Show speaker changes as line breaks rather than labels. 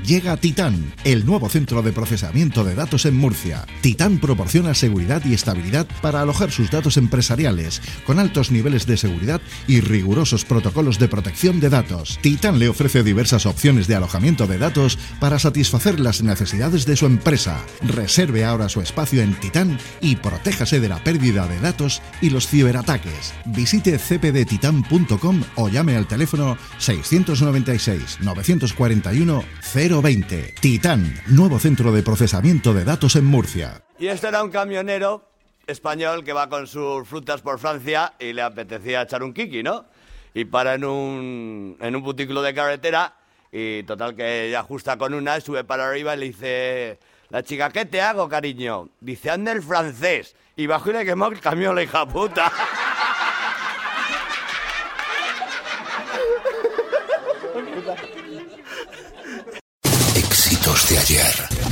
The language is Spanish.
Llega Titán, el nuevo centro de procesamiento de datos en Murcia. Titán proporciona seguridad y estabilidad para alojar sus datos empresariales, con altos niveles de seguridad y rigurosos protocolos de protección de datos. Titán le ofrece diversas opciones de alojamiento de datos para satisfacer las necesidades de su empresa. Reserve ahora su espacio en Titán y protéjase de la pérdida de datos y los ciberataques. Visite cpdtitan.com o llame al teléfono 696 941 020. Titán, nuevo centro de procesamiento de datos en Murcia.
Y este era un camionero español que va con sus frutas por Francia y le apetecía echar un kiki, ¿no? Y para en un putículo de carretera y total que ella ajusta con una, sube para arriba y le dice la chica, ¿qué te hago, cariño? Dice, anda el francés. Y bajó y le quemó el camión, la hija puta.
Éxitos de ayer.